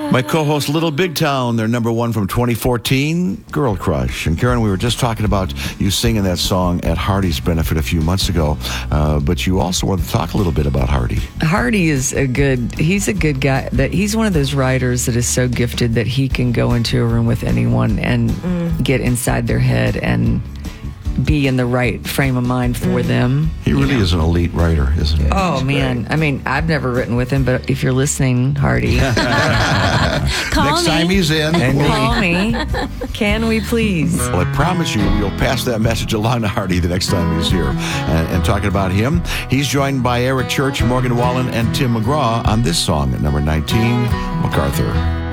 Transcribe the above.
My co-host, Little Big Town, their number one from 2014, Girl Crush. And Karen, we were just talking about you singing that song at Hardy's benefit a few months ago, but you also want to talk a little bit about Hardy. Hardy is he's a good guy. He's one of those writers that is so gifted that he can go into a room with anyone and get inside their head and be in the right frame of mind for them. He really is an elite writer, isn't he? Oh, man. Great. I mean, I've never written with him, but if you're listening, Hardy. Next time he's in. Call me. Can we please? Well, I promise you, we'll pass that message along to Hardy the next time he's here. And talking about him, he's joined by Eric Church, Morgan Wallen, and Tim McGraw on this song at number 19, MacArthur.